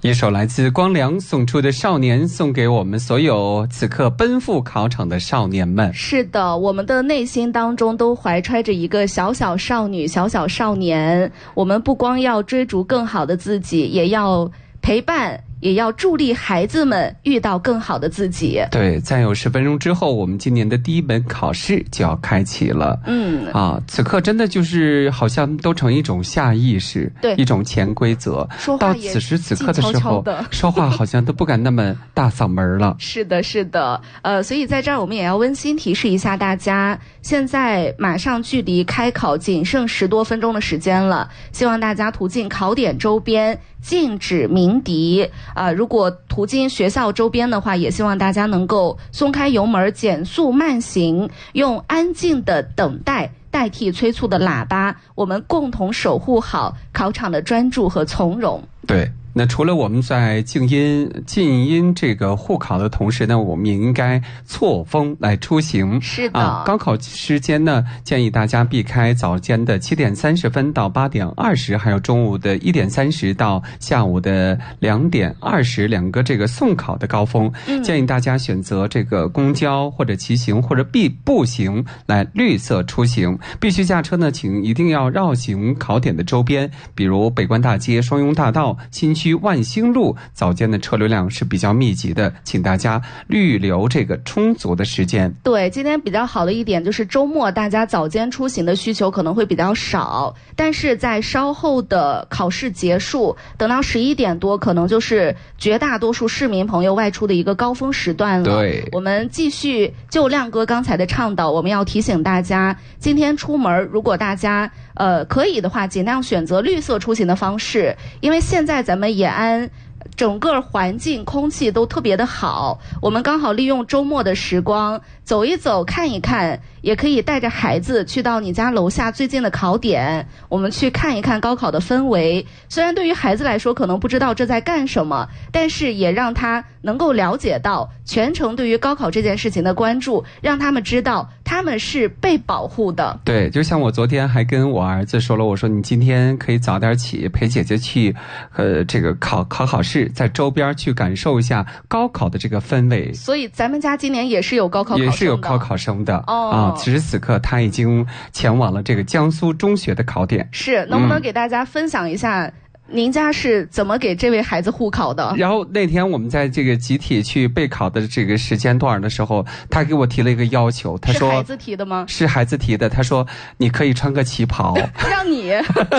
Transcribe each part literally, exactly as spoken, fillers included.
一首来自光良送出的《少年》，送给我们所有此刻奔赴考场的少年们。 是的，我们的内心当中都怀揣着一个小小少女、小小少年，我们不光要追逐更好的自己，也要陪伴，也要助力孩子们遇到更好的自己。 对，再有十分钟之后，我们今年的第一门考试就要开启了。嗯，啊，此刻真的就是好像都成一种下意识，对，一种潜规则。 说话到此时此刻的时候，说话好像都不敢那么大嗓门了。 是的，是的，呃，所以在这儿我们也要温馨提示一下大家，现在马上距离开考仅剩十多分钟的时间了，希望大家途径考点周边禁止鸣笛。啊、呃，如果途经学校周边的话，也希望大家能够松开油门，减速慢行，用安静的等待代替催促的喇叭，我们共同守护好考场的专注和从容。 对。那除了我们在静音静音这个护考的同时呢，我们也应该错峰来出行。 是的， 啊，高考时间呢，建议大家避开早间的七点三十分到八点二十，还有中午的一点三十到下午的两点二十两个这个送考的高峰。嗯，建议大家选择这个公交或者骑行或者必步行来绿色出行。必须驾车呢，请一定要绕行考点的周边，比如北关大街、双雍大道、新区万兴路，早间的车流量是比较密集的，请大家预留这个充足的时间。 对，今天比较好的一点就是周末大家早间出行的需求可能会比较少，但是在稍后的考试结束，等到十一点多，可能就是绝大多数市民朋友外出的一个高峰时段了。 对， 我们继续就亮哥刚才的倡导，我们要提醒大家，今天出门如果大家呃可以的话，尽量选择绿色出行的方式，因为现在咱们延安整个环境空气都特别的好，我们刚好利用周末的时光走一走看一看，也可以带着孩子去到你家楼下最近的考点，我们去看一看高考的氛围。虽然对于孩子来说可能不知道这在干什么，但是也让他能够了解到全程对于高考这件事情的关注，让他们知道他们是被保护的。 对，就像我昨天还跟我儿子说了，我说你今天可以早点起，陪姐姐去呃这个考考考试，在周边去感受一下高考的这个氛围。 所以咱们家今年也是有高考考生的， 也是有高考生的哦。啊，此时此刻他已经前往了这个江苏中学的考点。 是，能不能给大家分享一下、嗯您家是怎么给这位孩子护考的？ 然后那天我们在这个集体去备考的这个时间段的时候，他给我提了一个要求，他说是孩子提的吗？ 是孩子提的，他说你可以穿个旗袍让你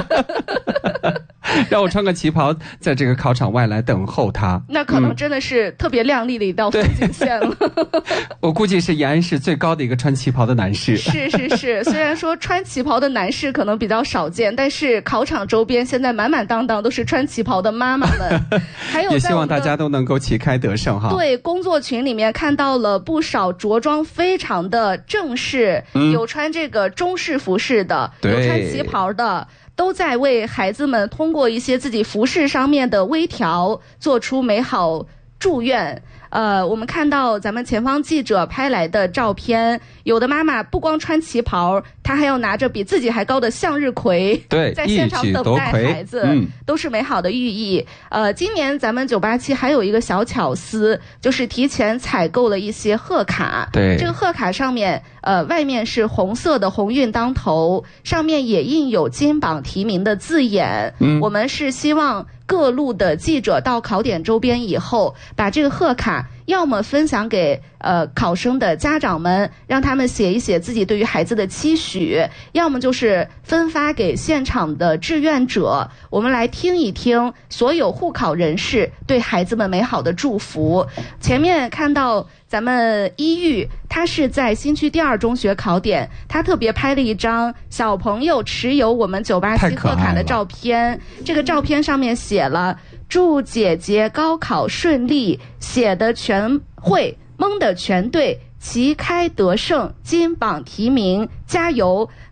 让我穿个旗袍在这个考场外来等候他。 那可能真的是特别亮丽的一道风景线了、嗯、 我估计是延安市最高的一个穿旗袍的男士。 是是是，虽然说穿旗袍的男士可能比较少见，但是考场周边现在满满当当都是穿旗袍的妈妈们还有也希望大家都能够旗开得胜哈。 对，工作群里面看到了不少着装非常的正式、嗯、有穿这个中式服饰的，有穿旗袍的，都在为孩子们通过一些自己服饰上面的微调做出美好祝愿。呃，我们看到咱们前方记者拍来的照片，有的妈妈不光穿旗袍，她还要拿着比自己还高的向日葵， 对， 在现场等待孩子、嗯、都是美好的寓意。呃，今年咱们九八七还有一个小巧思，就是提前采购了一些贺卡。 对， 这个贺卡上面呃，外面是红色的鸿运当头，上面也印有金榜题名的字眼。嗯，我们是希望各路的记者到考点周边以后，把这个贺卡要么分享给呃考生的家长们，让他们写一写自己对于孩子的期许，要么就是分发给现场的志愿者，我们来听一听所有护考人士对孩子们美好的祝福。前面看到咱们一玉，他是在新区第二中学考点，他特别拍了一张小朋友持有我们九八七贺卡的照片，这个照片上面写了祝姐姐高考顺利，写的全会，蒙的全对，旗开得胜，金榜题名，加油！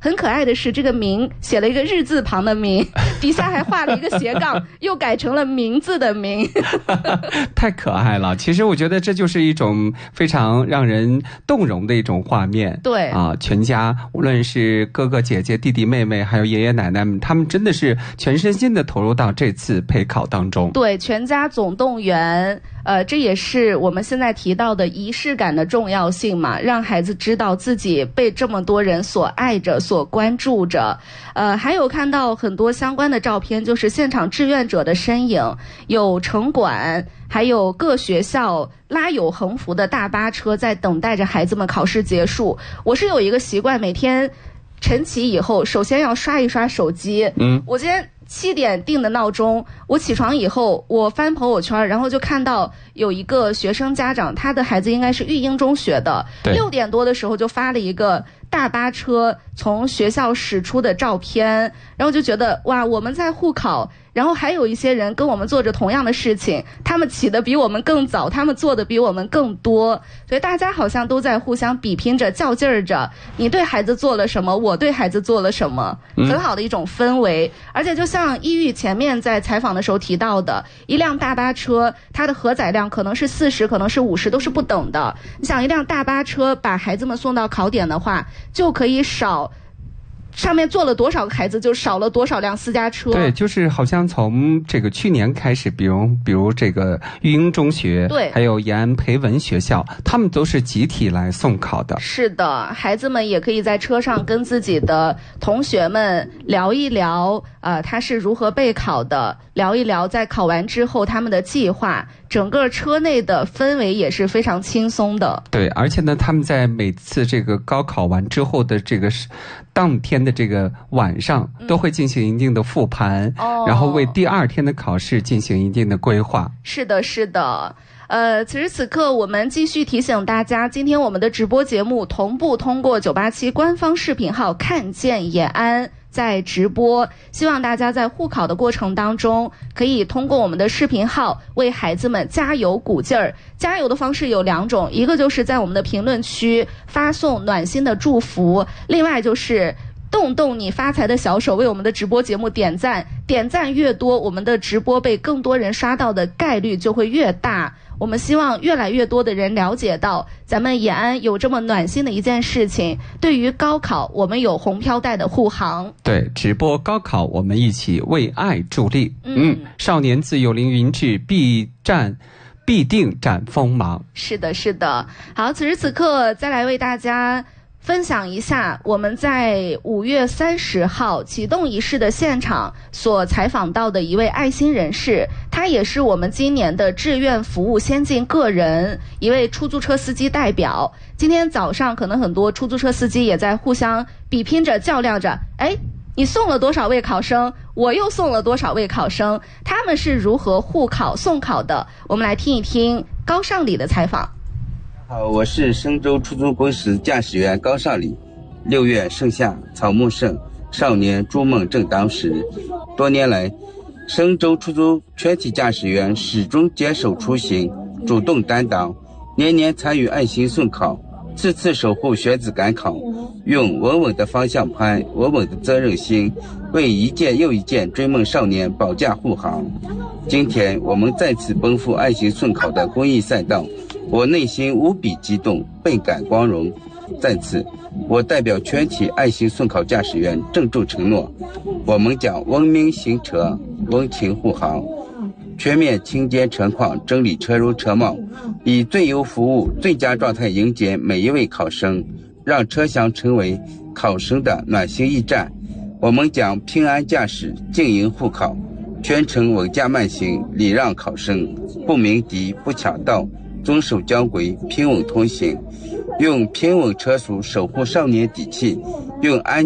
很可爱的是，这个明写了一个日字旁的明，底下还画了一个斜杠，又改成了名字的名。 太可爱了。其实我觉得这就是一种非常让人动容的一种画面。 对啊，全家无论是哥哥姐姐弟弟妹妹还有爷爷奶奶们，他们真的是全身心的投入到这次配考当中。 对，全家总动员，呃，这也是我们现在提到的仪式感的重要性嘛，让孩子知道自己被这么多人所爱着、所关注着。呃，还有看到很多相关的照片，就是现场志愿者的身影，有城管，还有各学校拉有横幅的大巴车在等待着孩子们考试结束。我是有一个习惯，每天晨起以后，首先要刷一刷手机。嗯，我今天七点定的闹钟，我起床以后，我翻朋友圈，然后就看到有一个学生家长，他的孩子应该是育英中学的，六点多的时候就发了一个大巴车从学校驶出的照片，然后就觉得哇，我们在护考，然后还有一些人跟我们做着同样的事情，他们起得比我们更早，他们做的比我们更多，所以大家好像都在互相比拼着、较劲儿着，你对孩子做了什么，我对孩子做了什么，很好的一种氛围。嗯、而且就像一玉前面在采访的时候提到的，一辆大巴车它的荷载量可能是四十，可能是五十，都是不等的。你想一辆大巴车把孩子们送到考点的话，就可以少上面坐了多少个孩子，就少了多少辆私家车。 对，就是好像从这个去年开始，比如比如这个育英中学， 对， 还有延安培文学校，他们都是集体来送考的。 是的，孩子们也可以在车上跟自己的同学们聊一聊，呃，他是如何备考的，聊一聊在考完之后他们的计划。整个车内的氛围也是非常轻松的。 对，而且呢，他们在每次这个高考完之后的这个当天的这个晚上，都会进行一定的复盘，嗯、然后为第二天的考试进行一定的规划。 是的，是的。呃，此时此刻，我们继续提醒大家，今天我们的直播节目同步通过九八七官方视频号看见延安在直播，希望大家在护考的过程当中，可以通过我们的视频号为孩子们加油鼓劲儿。加油的方式有两种，一个就是在我们的评论区发送暖心的祝福，另外就是动动你发财的小手，为我们的直播节目点赞，点赞越多，我们的直播被更多人刷到的概率就会越大。我们希望越来越多的人了解到，咱们延安有这么暖心的一件事情。对于高考，我们有红飘带的护航。 对，直播高考，我们一起为爱助力。嗯，嗯少年自有凌云志，必战。必定展锋芒。 是的，是的。好，此时此刻再来为大家分享一下我们在五月三十号启动仪式的现场所采访到的一位爱心人士，他也是我们今年的志愿服务先进个人，一位出租车司机代表。今天早上可能很多出租车司机也在互相比拼着较量着，哎，你送了多少位考生，我又送了多少位考生，他们是如何护考送考的？我们来听一听高尚礼的采访。 好，我是嵊州出租公司驾驶员高尚礼。六月盛夏，草木盛，少年逐梦正当时。多年来，嵊州出租全体驾驶员始终坚守出行，主动担当，年年参与爱心送考，次次守护学子赶考，用稳稳的方向盘、稳稳的责任心，为一件又一件追梦少年保驾护航。今天我们再次奔赴爱心送考的公益赛道，我内心无比激动，倍感光荣。在此，我代表全体爱心送考驾驶员郑重承诺，我们将文明行车，温情护航，全面清洁车况，整理车容车貌，以最优服务、最佳状态迎接每一位考生，让车厢成为考生的暖心驿站。我们将平安驾驶，静营护考，全程稳驾慢行，礼让考生，不鸣笛，不抢道，遵守交规，平稳通行，用平稳车速守护少年底气，用安